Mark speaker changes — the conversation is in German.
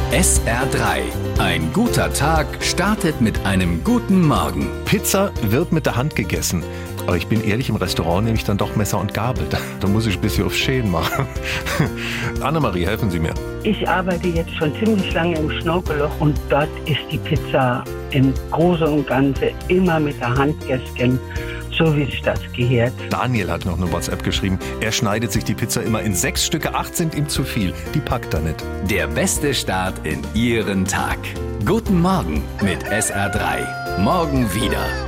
Speaker 1: SR3. Ein guter Tag startet mit einem guten Morgen.
Speaker 2: Pizza wird mit der Hand gegessen. Aber ich bin ehrlich, im Restaurant nehme ich dann doch Messer und Gabel. Da muss ich ein bisschen auf Schäden machen. Annemarie, helfen Sie mir.
Speaker 3: Ich arbeite jetzt schon ziemlich lange im Schnorkelloch und dort ist die Pizza im Großen und Ganzen immer mit der Hand gegessen, so wie sich das gehört.
Speaker 2: Daniel hat noch eine WhatsApp geschrieben. Er schneidet sich die Pizza immer in 6 Stücke, 8 sind ihm zu viel. Die packt er nicht.
Speaker 1: Der beste Start in Ihren Tag. Guten Morgen mit SR3. Morgen wieder.